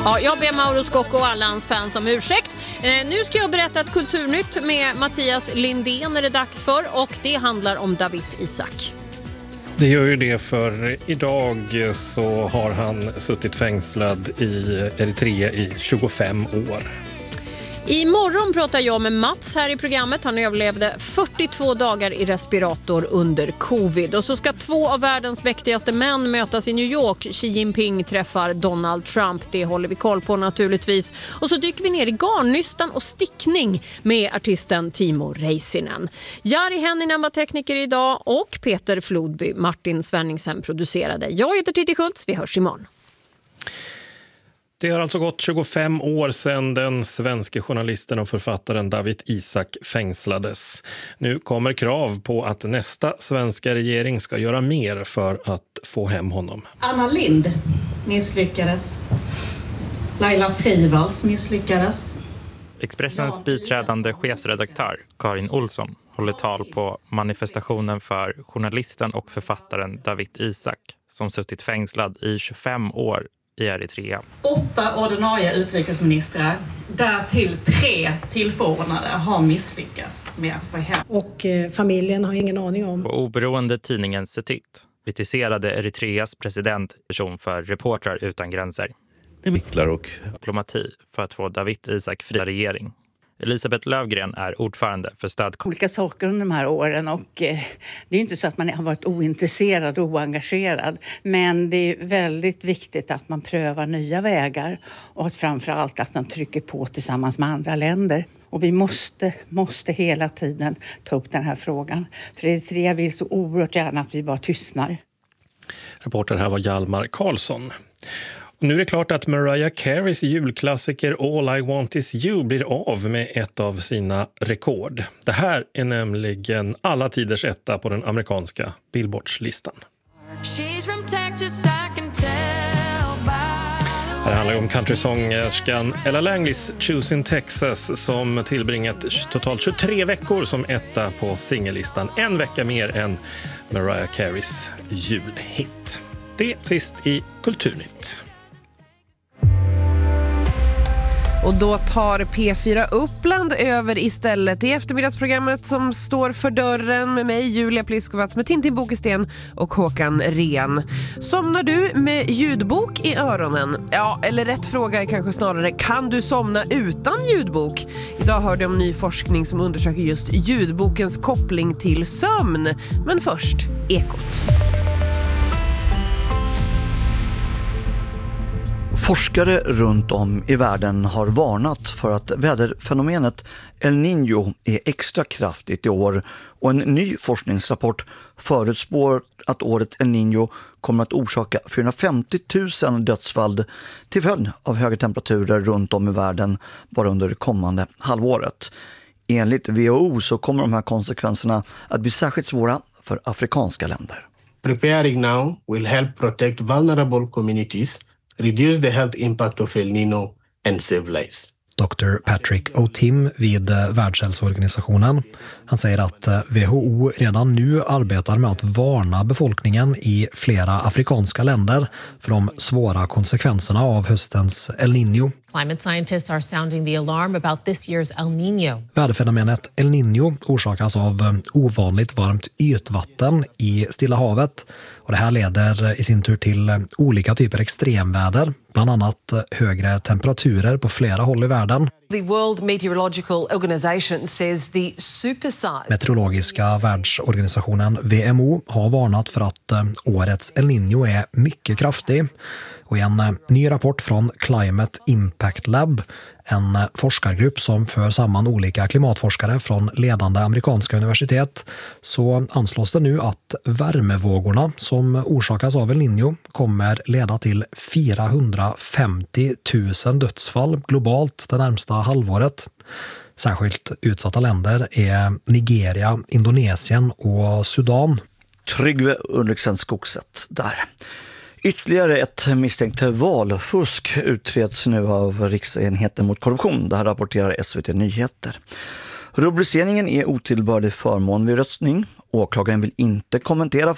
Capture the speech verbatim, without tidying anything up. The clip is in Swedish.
Ja, jag ber Mauro Scocco och alla hans fans om ursäkt. Eh, nu ska jag berätta ett kulturnytt med Mattias Lindén är det dags för, och det handlar om Dawit Isaak. Det gör ju det, för idag så har han suttit fängslad i Eritrea i tjugofem år. Imorgon pratar jag med Mats här i programmet. Han överlevde fyrtiotvå dagar i respirator under covid. Och så ska två av världens mäktigaste män mötas i New York. Xi Jinping träffar Donald Trump. Det håller vi koll på naturligtvis. Och så dyker vi ner i garnnystan och stickning med artisten Timo Räisänen. Jari Henninen var tekniker idag och Peter Flodby, Martin Svenningsen producerade. Jag heter Titti Schultz, vi hörs imorgon. Det har alltså gått tjugofem år sedan den svenska journalisten och författaren Dawit Isaak fängslades. Nu kommer krav på att nästa svenska regering ska göra mer för att få hem honom. Anna Lindh misslyckades. Laila Freivalds misslyckades. Expressens biträdande chefsredaktör Karin Olsson håller tal på manifestationen för journalisten och författaren Dawit Isaak som suttit fängslad i tjugofem år i Eritrea. Åtta ordinarie utrikesministrar, därtill tre tillförordnade, har misslyckats med att få hem. Och eh, familjen har ingen aning om. Och oberoende tidningen Setit kritiserade Eritreas president person för Reportrar utan gränser. Det vicklar och diplomati för att få Dawit Isaak fri regering. Elisabeth Lövgren är ordförande för stöd. Olika saker under de här åren, och eh, det är inte så att man har varit ointresserad och oengagerad, men det är väldigt viktigt att man prövar nya vägar och att framförallt att man trycker på tillsammans med andra länder. Och vi måste, måste hela tiden ta upp den här frågan, för Eritrea vill så oerhört gärna att vi bara tystnar. Reporter här var Hjalmar Karlsson. Och nu är det klart att Mariah Careys julklassiker All I Want Is You blir av med ett av sina rekord. Det här är nämligen alla tiders etta på den amerikanska Billboards-listan. Det handlar om countrysångerskan Ella Langleys Choosing Texas som tillbringat totalt tjugotre veckor som etta på singellistan. En vecka mer än Mariah Careys julhit. Det sist i Kulturnytt. Och då tar P fyra Uppland över istället i eftermiddagsprogrammet som står för dörren med mig, Julia Pliskowatz, med Tintin Bokesten och Håkan Ren. Somnar du med ljudbok i öronen? Ja, eller rätt fråga är kanske snarare, kan du somna utan ljudbok? Idag hör du om ny forskning som undersöker just ljudbokens koppling till sömn. Men först, Ekot. Forskare runt om i världen har varnat för att väderfenomenet El Niño är extra kraftigt i år, och en ny forskningsrapport förutspår att året El Niño kommer att orsaka fyrahundrafemtio tusen dödsfall till följd av höga temperaturer runt om i världen bara under det kommande halvåret. Enligt W H O så kommer de här konsekvenserna att bli särskilt svåra för afrikanska länder. Preparing now will help protect vulnerable communities, reduce the health impact of El Niño and save lives. doktor Patrick O'Tim vid Världshälsoorganisationen. Han säger att W H O redan nu arbetar med att varna befolkningen i flera afrikanska länder för de svåra konsekvenserna av höstens El Niño. Climate scientists are sounding the alarm about this year's El Niño. Väderfenomenet El Niño orsakas av ovanligt varmt ytvatten i Stilla havet, och det här leder i sin tur till olika typer extremväder, bland annat högre temperaturer på flera håll i världen. The World Meteorological Organization says the supersize. Meteorologiska världsorganisationen W M O har varnat för att årets El Niño är mycket kraftig. Och i en ny rapport från Climate Impact Lab, en forskargrupp som för samman olika klimatforskare från ledande amerikanska universitet, så anslås det nu att värmevågorna som orsakas av El Niño kommer leda till fyrahundrafemtio tusen dödsfall globalt det närmsta halvåret. Särskilt utsatta länder är Nigeria, Indonesien och Sudan. Tryggve Ulriksen Skogset där. Ytterligare ett misstänkt valfusk utreds nu av Riksenheten mot korruption. Det här rapporterar S V T Nyheter. Rubriceringen är otillbörlig förmån vid röstning. Åklagaren vill inte kommentera